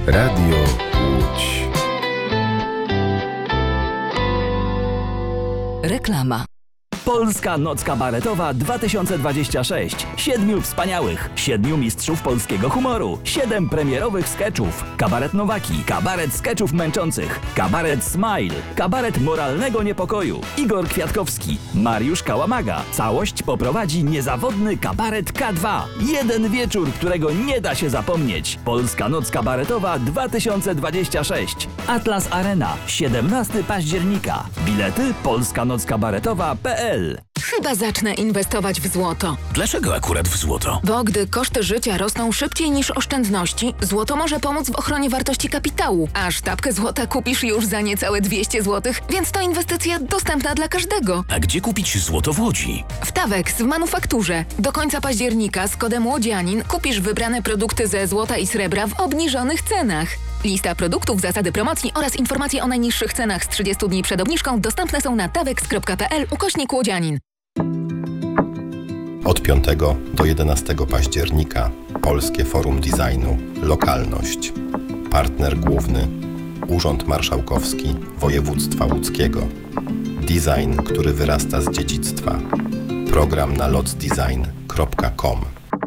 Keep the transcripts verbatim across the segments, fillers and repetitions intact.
Radio Łódź. Reklama. Polska Noc Kabaretowa dwa tysiące dwadzieścia sześć. Siedmiu wspaniałych, siedmiu mistrzów polskiego humoru, siedem premierowych skeczów. Kabaret Nowaki, kabaret skeczów męczących, kabaret Smile, kabaret moralnego niepokoju. Igor Kwiatkowski, Mariusz Kałamaga. Całość poprowadzi niezawodny kabaret K dwa. Jeden wieczór, którego nie da się zapomnieć. Polska Noc Kabaretowa dwa tysiące dwadzieścia sześć. Atlas Arena, siedemnastego października. Bilety polska noc kabaretowa kropka p l. Chyba zacznę inwestować w złoto. Dlaczego akurat w złoto? Bo gdy koszty życia rosną szybciej niż oszczędności, złoto może pomóc w ochronie wartości kapitału. A sztabkę złota kupisz już za niecałe dwieście złotych, więc to inwestycja dostępna dla każdego. A gdzie kupić złoto w Łodzi? W Tawex w manufakturze. Do końca października z kodem Łodzianin kupisz wybrane produkty ze złota i srebra w obniżonych cenach. Lista produktów, zasady promocji oraz informacje o najniższych cenach z trzydziestu dni przed obniżką dostępne są na tawex kropka p l ukośnik Łodzianin. Od piątego do jedenastego października Polskie Forum Designu Lokalność. Partner główny Urząd Marszałkowski Województwa Łódzkiego. Design, który wyrasta z dziedzictwa. Program na locdesign kropka com.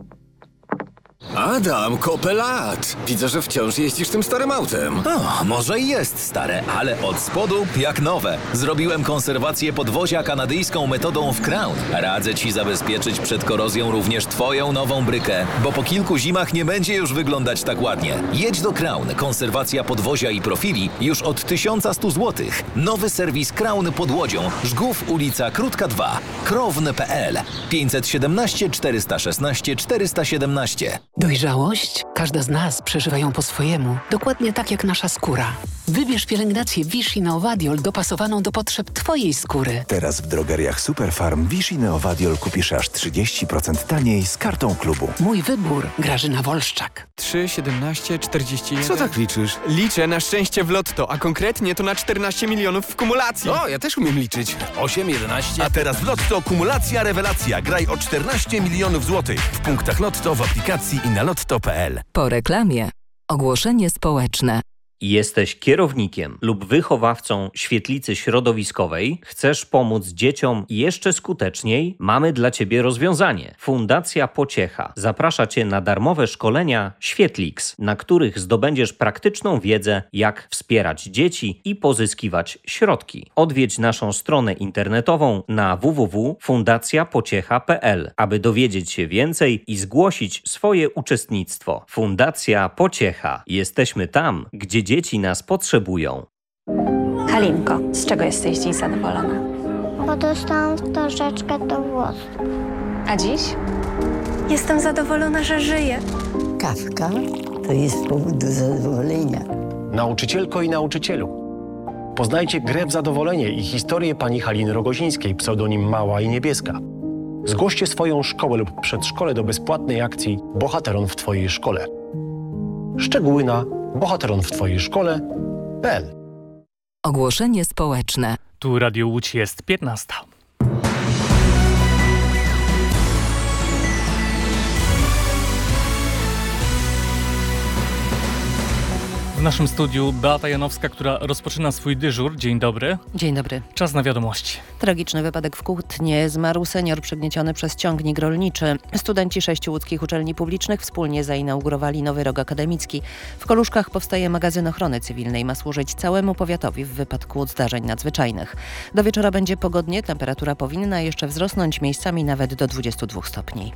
Adam, kopę lat! Widzę, że wciąż jeździsz tym starym autem. O, może i jest stare, ale od spodu jak nowe. Zrobiłem konserwację podwozia kanadyjską metodą w Crown. Radzę Ci zabezpieczyć przed korozją również Twoją nową brykę, bo po kilku zimach nie będzie już wyglądać tak ładnie. Jedź do Crown. Konserwacja podwozia i profili już od tysiąc sto złotych. Nowy serwis Crown pod Łodzią. Żgów, ulica Krótka dwa. krowny kropka p l. pięćset siedemnaście czterysta szesnaście czterysta siedemnaście. Dojrzałość? Każda z nas przeżywa ją po swojemu, dokładnie tak jak nasza skóra. Wybierz pielęgnację Vichy Neovadiol dopasowaną do potrzeb Twojej skóry. Teraz w drogeriach Superfarm Vichy Neovadiol kupisz aż trzydzieści procent taniej z kartą klubu. Mój wybór. Grażyna Wolszczak. trzy, siedemnaście, czterdzieści jeden. Co tak liczysz? Liczę na szczęście w lotto, a konkretnie to na czternaście milionów w kumulacji. O, ja też umiem liczyć. osiem, jedenaście. A teraz w Lotto kumulacja rewelacja. Graj o czternaście milionów złotych. W punktach Lotto, w aplikacji i na lotto kropka p l. Po reklamie. Ogłoszenie społeczne. Jesteś kierownikiem lub wychowawcą świetlicy środowiskowej? Chcesz pomóc dzieciom jeszcze skuteczniej? Mamy dla Ciebie rozwiązanie. Fundacja Pociecha zaprasza Cię na darmowe szkolenia Świetlix, na których zdobędziesz praktyczną wiedzę, jak wspierać dzieci i pozyskiwać środki. Odwiedź naszą stronę internetową na w w w kropka fundacja pociecha kropka p l, aby dowiedzieć się więcej i zgłosić swoje uczestnictwo. Fundacja Pociecha. Jesteśmy tam, gdzie dzieci nas potrzebują. Halinko, z czego jesteś dziś zadowolona? Bo dostałam wtorzeczkę do włosów. A dziś? Jestem zadowolona, że żyję. Kawka to jest powód do zadowolenia. Nauczycielko i nauczycielu, poznajcie grę w zadowolenie i historię pani Haliny Rogozińskiej, pseudonim Mała i Niebieska. Zgłoście swoją szkołę lub przedszkole do bezpłatnej akcji Bohateron w Twojej szkole. Szczegóły na bohateron w twojej szkole kropka p l. Ogłoszenie społeczne. Tu Radio Łódź, jest piętnasta. W naszym studiu Beata Janowska, która rozpoczyna swój dyżur. Dzień dobry. Dzień dobry. Czas na wiadomości. Tragiczny wypadek w Kutnie. Zmarł senior przygnieciony przez ciągnik rolniczy. Studenci sześciu łódzkich uczelni publicznych wspólnie zainaugurowali nowy rok akademicki. W Koluszkach powstaje magazyn ochrony cywilnej. Ma służyć całemu powiatowi w wypadku zdarzeń nadzwyczajnych. Do wieczora będzie pogodnie. Temperatura powinna jeszcze wzrosnąć, miejscami nawet do dwudziestu dwóch stopni.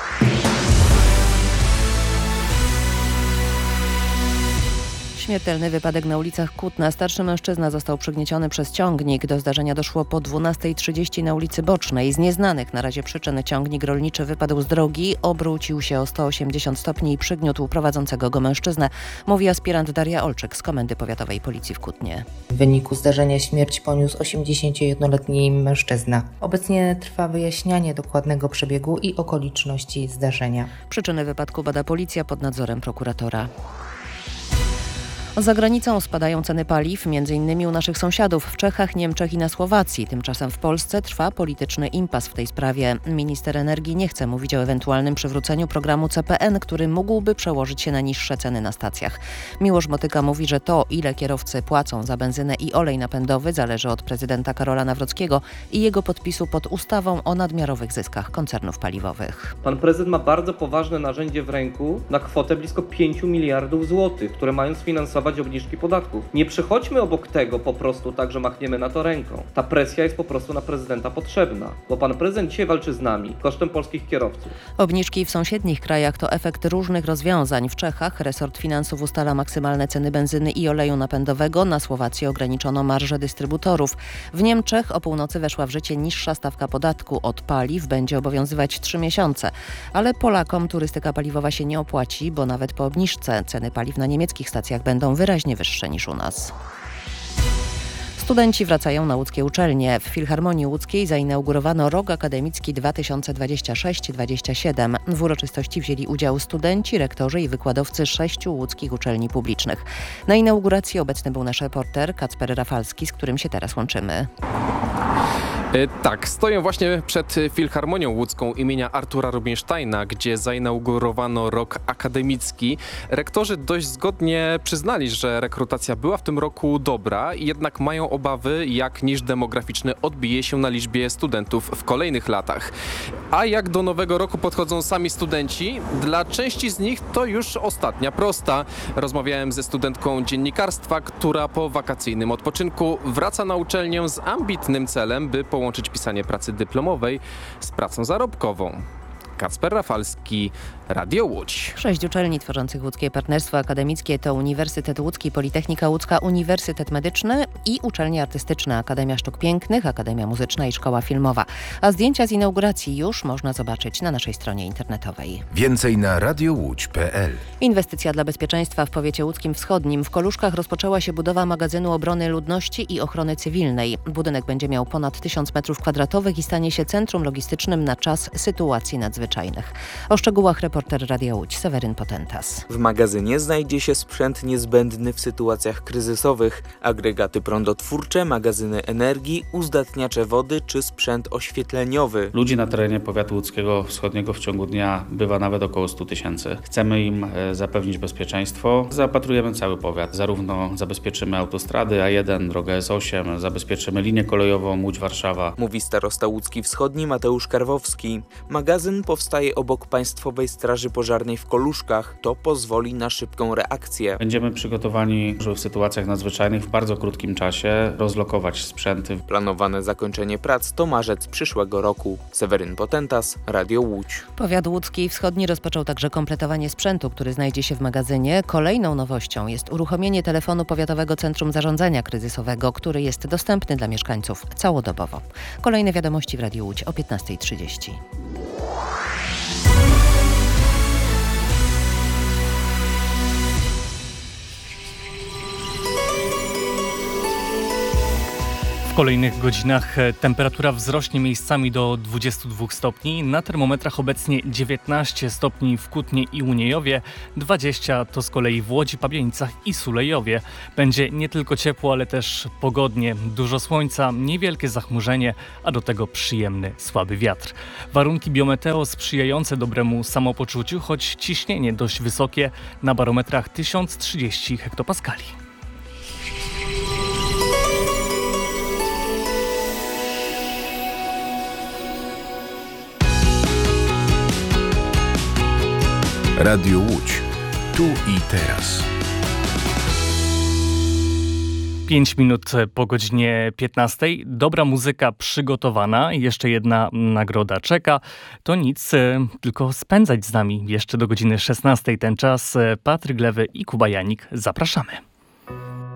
Śmiertelny wypadek na ulicach Kutna. Starszy mężczyzna został przygnieciony przez ciągnik. Do zdarzenia doszło po dwunastej trzydzieści na ulicy Bocznej. Z nieznanych na razie przyczyn ciągnik rolniczy wypadł z drogi, obrócił się o sto osiemdziesiąt stopni i przygniótł prowadzącego go mężczyznę, mówi aspirant Daria Olczyk z Komendy Powiatowej Policji w Kutnie. W wyniku zdarzenia śmierć poniósł osiemdziesięciojednoletni mężczyzna. Obecnie trwa wyjaśnianie dokładnego przebiegu i okoliczności zdarzenia. Przyczyny wypadku bada policja pod nadzorem prokuratora. Za granicą spadają ceny paliw, między innymi u naszych sąsiadów w Czechach, Niemczech i na Słowacji. Tymczasem w Polsce trwa polityczny impas w tej sprawie. Minister energii nie chce mówić o ewentualnym przywróceniu programu C P N, który mógłby przełożyć się na niższe ceny na stacjach. Miłosz Motyka mówi, że to, ile kierowcy płacą za benzynę i olej napędowy, zależy od prezydenta Karola Nawrockiego i jego podpisu pod ustawą o nadmiarowych zyskach koncernów paliwowych. Pan prezydent ma bardzo poważne narzędzie w ręku na kwotę blisko pięć miliardów złotych, które mają sfinansować obniżki podatków. Nie przechodźmy obok tego po prostu tak, że machniemy na to ręką. Ta presja jest po prostu na prezydenta potrzebna, bo pan prezydent dzisiaj walczy z nami kosztem polskich kierowców. Obniżki w sąsiednich krajach to efekt różnych rozwiązań. W Czechach resort finansów ustala maksymalne ceny benzyny i oleju napędowego, na Słowacji ograniczono marżę dystrybutorów. W Niemczech o północy weszła w życie niższa stawka podatku od paliw, będzie obowiązywać trzy miesiące. Ale Polakom turystyka paliwowa się nie opłaci, bo nawet po obniżce ceny paliw na niemieckich stacjach będą wyraźnie wyższe niż u nas. Studenci wracają na łódzkie uczelnie. W Filharmonii Łódzkiej zainaugurowano rok akademicki dwa tysiące dwudziesty szósty dwudziesty siódmy. W uroczystości wzięli udział studenci, rektorzy i wykładowcy sześciu łódzkich uczelni publicznych. Na inauguracji obecny był nasz reporter Kacper Rafalski, z którym się teraz łączymy. Tak, stoję właśnie przed Filharmonią Łódzką imienia Artura Rubinsteina, gdzie zainaugurowano rok akademicki. Rektorzy dość zgodnie przyznali, że rekrutacja była w tym roku dobra, jednak mają obawy, jak niż demograficzny odbije się na liczbie studentów w kolejnych latach. A jak do nowego roku podchodzą sami studenci? Dla części z nich to już ostatnia prosta. Rozmawiałem ze studentką dziennikarstwa, która po wakacyjnym odpoczynku wraca na uczelnię z ambitnym celem, by połączyć łączyć pisanie pracy dyplomowej z pracą zarobkową. Kacper Rafalski, Radio Łódź. Sześć uczelni tworzących Łódzkie Partnerstwo Akademickie to Uniwersytet Łódzki, Politechnika Łódzka, Uniwersytet Medyczny i uczelnie artystyczne Akademia Sztuk Pięknych, Akademia Muzyczna i Szkoła Filmowa. A zdjęcia z inauguracji już można zobaczyć na naszej stronie internetowej. Więcej na radiowódź kropka pe el. Inwestycja dla bezpieczeństwa w powiecie łódzkim wschodnim. W Koluszkach rozpoczęła się budowa magazynu obrony ludności i ochrony cywilnej. Budynek będzie miał ponad tysiąc metrów kwadratowych i stanie się centrum logistycznym na czas sytuacji nadzwyczajnych. O szczegółach reporter Radia Łódź Seweryn Potentas. W magazynie znajdzie się sprzęt niezbędny w sytuacjach kryzysowych, agregaty prądotwórcze, magazyny energii, uzdatniacze wody czy sprzęt oświetleniowy. Ludzi na terenie powiatu łódzkiego wschodniego w ciągu dnia bywa nawet około stu tysięcy. Chcemy im zapewnić bezpieczeństwo. Zaopatrujemy cały powiat. Zarówno zabezpieczymy autostrady A jeden, drogę S osiem, zabezpieczymy linię kolejową Łódź-Warszawa. Mówi starosta łódzki wschodni Mateusz Karwowski. Magazyn powstaje obok Państwowej Straży Pożarnej w Koluszkach. To pozwoli na szybką reakcję. Będziemy przygotowani, żeby w sytuacjach nadzwyczajnych w bardzo krótkim czasie rozlokować sprzęty. Planowane zakończenie prac to marzec przyszłego roku. Seweryn Potentas, Radio Łódź. Powiat łódzki wschodni rozpoczął także kompletowanie sprzętu, który znajdzie się w magazynie. Kolejną nowością jest uruchomienie telefonu Powiatowego Centrum Zarządzania Kryzysowego, który jest dostępny dla mieszkańców całodobowo. Kolejne wiadomości w Radiu Łódź o piętnasta trzydzieści. W kolejnych godzinach temperatura wzrośnie miejscami do dwudziestu dwóch stopni. Na termometrach obecnie dziewiętnaście stopni w Kutnie i Uniejowie, dwadzieścia to z kolei w Łodzi, Pabianicach i Sulejowie. Będzie nie tylko ciepło, ale też pogodnie. Dużo słońca, niewielkie zachmurzenie, a do tego przyjemny, słaby wiatr. Warunki biometeo sprzyjające dobremu samopoczuciu, choć ciśnienie dość wysokie na barometrach tysiąc trzydzieści hektopaskali. Radio Łódź. Tu i teraz. Pięć minut po godzinie piętnastej. Dobra muzyka przygotowana. Jeszcze jedna nagroda czeka. To nic, tylko spędzać z nami jeszcze do godziny szesnastej ten czas. Patryk Lewy i Kuba Janik. Zapraszamy.